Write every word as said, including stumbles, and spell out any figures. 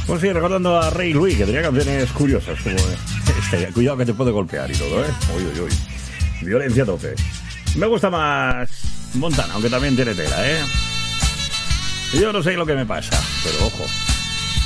Pues sí, recordando a Ray Luis, que tenía canciones curiosas, como este, cuidado que te puede golpear y todo, ¿eh? Uy, uy, uy. Violencia a tope. Me gusta más Montana, aunque también tiene tela, ¿eh? Yo no sé lo que me pasa, pero ojo.